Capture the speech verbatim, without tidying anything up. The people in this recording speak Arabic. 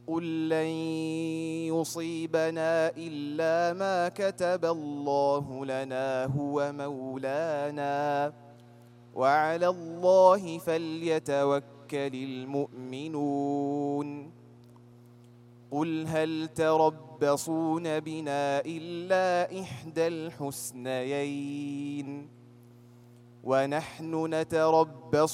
قل لن يصيبنا إلا ما كتب الله لنا هو مولانا وعلى الله فليتوكل المؤمنون قل هل تربصون بنا إلا إحدى الحسنيين ونحن نتربص